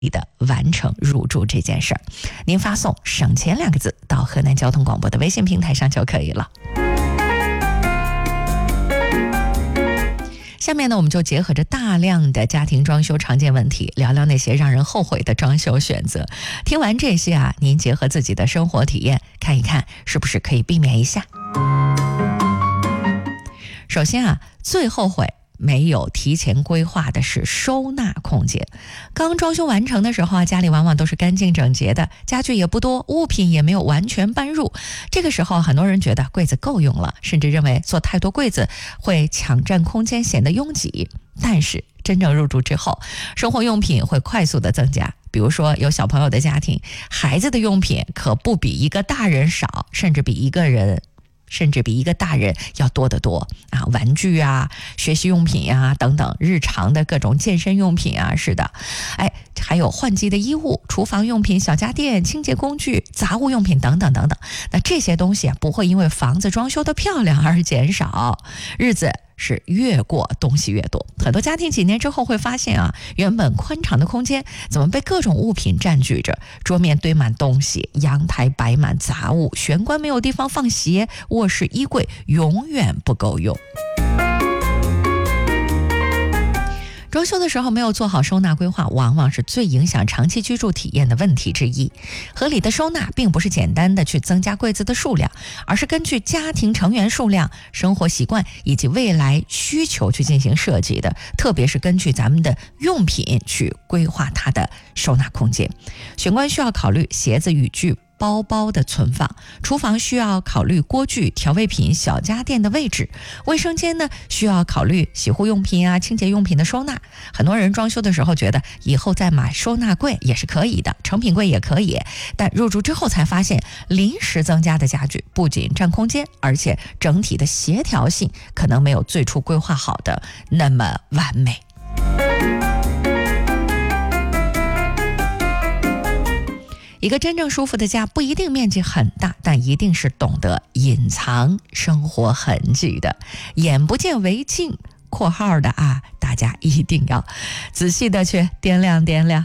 的完成入住这件事儿。您发送省钱2个字到河南交通广播的微信平台上就可以了。下面呢，我们就结合着大量的家庭装修常见问题，聊聊那些让人后悔的装修选择。听完这些啊，您结合自己的生活体验，看一看是不是可以避免一下。首先啊，最后悔没有提前规划的是收纳空间。刚装修完成的时候啊，家里往往都是干净整洁的，家具也不多，物品也没有完全搬入。这个时候很多人觉得柜子够用了，甚至认为做太多柜子会抢占空间，显得拥挤。但是真正入住之后，生活用品会快速的增加。比如说有小朋友的家庭，孩子的用品可不比一个大人少，甚至比一个大人要多得多啊！玩具啊、学习用品啊等等，日常的各种健身用品啊，是的，还有换季的衣物、厨房用品、小家电、清洁工具、杂物用品等等等等。那这些东西啊，不会因为房子装修的漂亮而减少，日子是越过东西越多。很多家庭几年之后会发现啊，原本宽敞的空间怎么被各种物品占据着，桌面堆满东西，阳台摆满杂物，玄关没有地方放鞋，卧室衣柜永远不够用。装修的时候没有做好收纳规划，往往是最影响长期居住体验的问题之一。合理的收纳并不是简单的去增加柜子的数量，而是根据家庭成员数量、生活习惯以及未来需求去进行设计的，特别是根据咱们的用品去规划它的收纳空间。玄关需要考虑鞋子、雨具、包包的存放，厨房需要考虑锅具、调味品、小家电的位置，卫生间呢需要考虑洗护用品啊、清洁用品的收纳。很多人装修的时候觉得以后再买收纳柜也是可以的，成品柜也可以，但入住之后才发现，临时增加的家具不仅占空间，而且整体的协调性可能没有最初规划好的那么完美。一个真正舒服的家不一定面积很大，但一定是懂得隐藏生活痕迹的。眼不见为净（括号的啊），大家一定要仔细的去掂量掂量。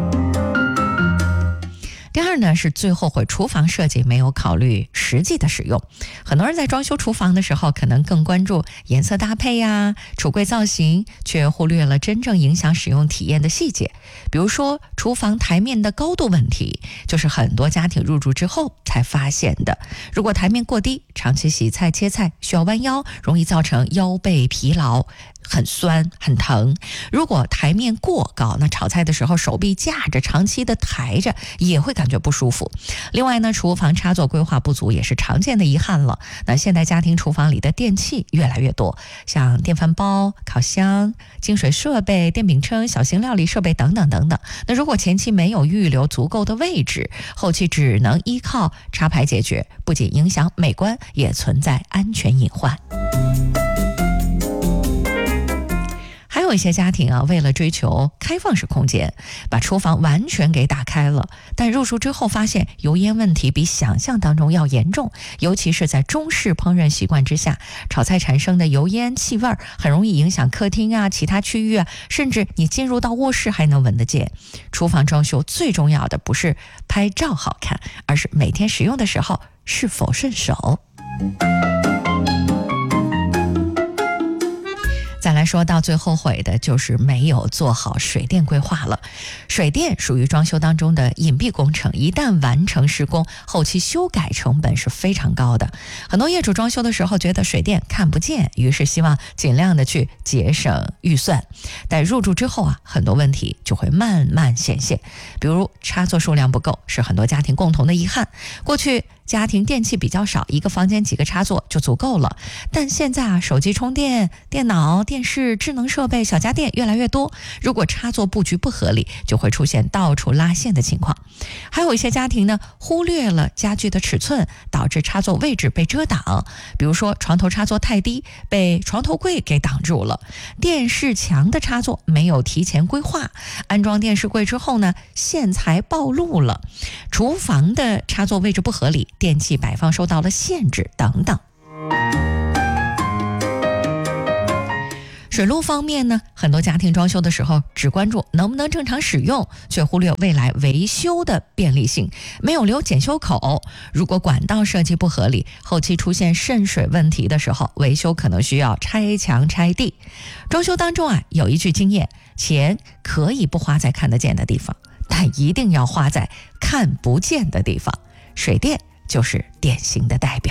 第二呢，是最后悔厨房设计没有考虑实际的使用。很多人在装修厨房的时候，可能更关注颜色搭配呀、橱柜造型，却忽略了真正影响使用体验的细节。比如说厨房台面的高度问题，就是很多家庭入住之后才发现的。如果台面过低，长期洗菜切菜需要弯腰，容易造成腰背疲劳，很酸很疼。如果台面过高，那炒菜的时候手臂架着，长期的抬着也会感觉不舒服。另外呢，厨房插座规划不足也是常见的遗憾了。那现代家庭厨房里的电器越来越多，像电饭煲、烤箱、净水设备、电饼铛、小型料理设备等等等等。那如果前期没有预留足够的位置，后期只能依靠插排解决，不仅影响美观，也存在安全隐患。还有一些家庭啊，为了追求开放式空间，把厨房完全给打开了，但入住之后发现油烟问题比想象当中要严重，尤其是在中式烹饪习惯之下，炒菜产生的油烟气味很容易影响客厅啊、其他区域啊，甚至你进入到卧室还能闻得见。厨房装修最重要的不是拍照好看，而是每天使用的时候是否顺手。再来说到最后悔的就是没有做好水电规划了。水电属于装修当中的隐蔽工程，一旦完成施工，后期修改成本是非常高的。很多业主装修的时候觉得水电看不见，于是希望尽量的去节省预算，但入住之后啊，很多问题就会慢慢显现。比如插座数量不够，是很多家庭共同的遗憾。过去家庭电器比较少，一个房间几个插座就足够了。但现在啊，手机充电、电脑、电视、智能设备、小家电越来越多，如果插座布局不合理，就会出现到处拉线的情况。还有一些家庭呢，忽略了家具的尺寸，导致插座位置被遮挡。比如说床头插座太低，被床头柜给挡住了；电视墙的插座没有提前规划，安装电视柜之后呢，线材暴露了；厨房的插座位置不合理，电器摆放受到了限制等等。 水路方面呢，很多家庭装修的时候只关注能不能正常使用，却忽略未来维修的便利性，没有留检修口。如果管道设计不合理，后期出现渗水问题的时候，维修可能需要拆墙拆地。装修当中有一句经验，钱可以不花在看得见的地方，但一定要花在看不见的地方。水电就是典型的代表。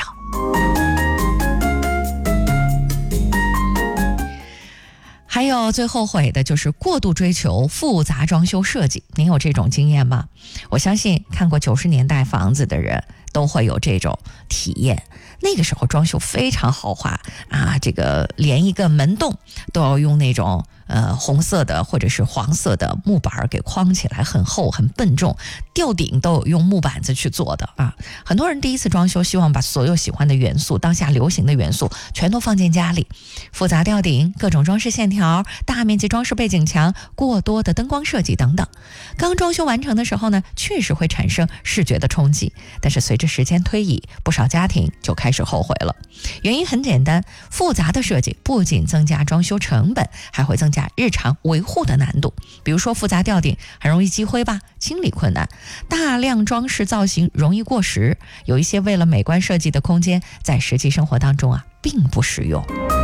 还有最后悔的就是过度追求复杂装修设计，您有这种经验吗？我相信看过90年代房子的人都会有这种体验。那个时候装修非常豪华这个连一个门洞都要用那种红色的或者是黄色的木板给框起来，很厚很笨重，吊顶都有用木板子去做的很多人第一次装修希望把所有喜欢的元素，当下流行的元素全都放进家里，复杂吊顶、各种装饰线条、大面积装饰背景墙、过多的灯光设计等等。刚装修完成的时候呢，确实会产生视觉的冲击，但是随着时间推移，不少家庭就开始后悔了。原因很简单，复杂的设计不仅增加装修成本，还会增加日常维护的难度。比如说复杂吊顶很容易积灰吧，清理困难；大量装饰造型容易过时，有一些为了美观设计的空间，在实际生活当中并不实用。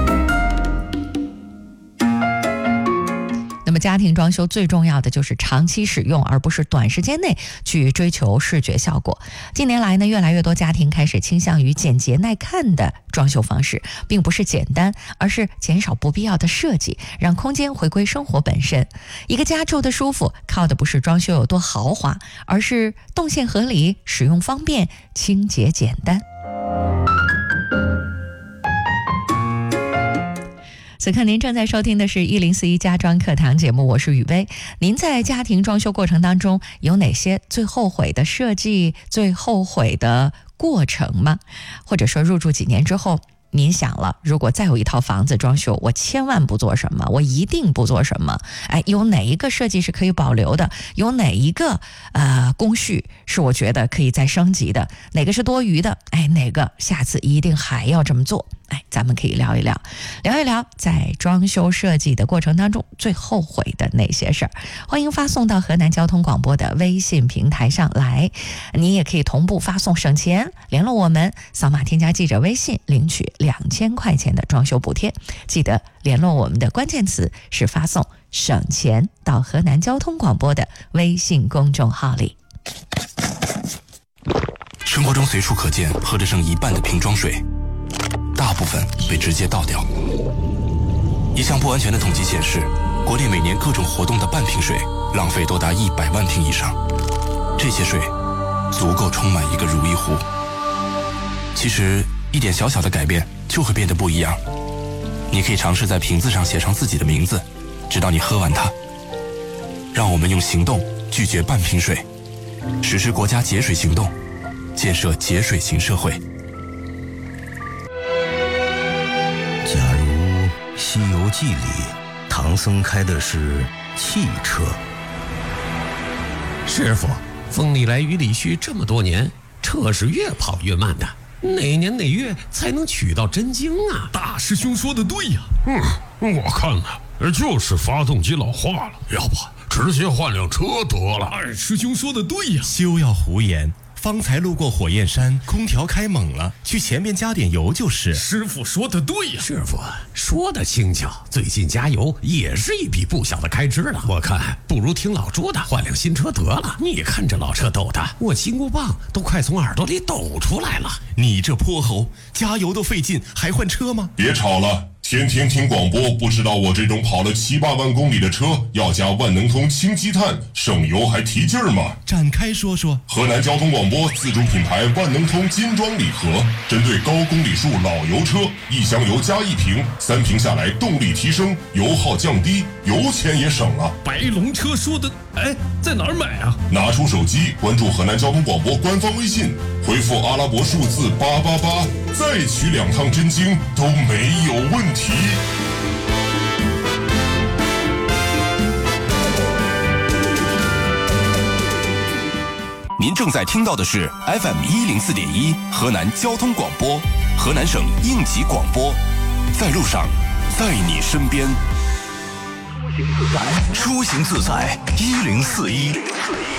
那么家庭装修最重要的就是长期使用，而不是短时间内去追求视觉效果。近年来呢，越来越多家庭开始倾向于简洁耐看的装修方式，并不是简单，而是减少不必要的设计，让空间回归生活本身。一个家住的舒服，靠的不是装修有多豪华，而是动线合理、使用方便、清洁简单。此刻您正在收听的是1041家装课堂节目，我是雨薇。您在家庭装修过程当中有哪些最后悔的设计、最后悔的过程吗？或者说入住几年之后，您想了，如果再有一套房子装修，我千万不做什么，我一定不做什么。有哪一个设计是可以保留的？有哪一个工序是我觉得可以再升级的？哪个是多余的？哪个下次一定还要这么做？咱们可以聊一聊在装修设计的过程当中最后悔的那些事儿。欢迎发送到河南交通广播的微信平台上来，你也可以同步发送省钱联络我们，扫码添加记者微信领取2000块钱的装修补贴。记得联络我们的关键词是发送省钱到河南交通广播的微信公众号里。 生活中随处可见喝着剩一半的瓶装水，大部分被直接倒掉。一项不完全的统计显示，国内每年各种活动的半瓶水浪费多达100万瓶以上，这些水足够充满一个如意湖。其实一点小小的改变就会变得不一样。你可以尝试在瓶子上写上自己的名字，直到你喝完它。让我们用行动拒绝半瓶水，实施国家节水行动，建设节水型社会。 假如《西游记》里唐僧开的是汽车， 师傅，风里来雨里去这么多年，车是越跑越慢的，哪年哪月才能取到真经啊？ 大师兄说的对呀。我看就是发动机老化了，要不直接换辆车得了。二师兄说的对呀。 休要胡言，方才路过火焰山，空调开猛了，去前面加点油就是。 师傅说的对呀。 师傅说的轻巧，最近加油也是一笔不小的开支了。我看不如听老朱的，换辆新车得了。你看这老车抖的，我金箍棒都快从耳朵里抖出来了。 你这泼猴，加油都费劲，还换车吗？ 别吵了，天天听广播，不知道我这种跑了7、8万公里的车要加万能通氢积碳，省油还提劲儿吗？ 展开说说。 河南交通广播自主品牌万能通金装礼盒，针对高公里数老油车，1箱油加1瓶，3瓶下来动力提升，油耗降低，油钱也省了。 白龙车说的，在哪儿买啊？ 拿出手机关注河南交通广播官方微信，回复阿拉伯数字888，再取2趟真经都没有问题。 您正在听到的是 FM104.1 河南交通广播，河南省应急广播，在路上，在你身边。 出行自在1041。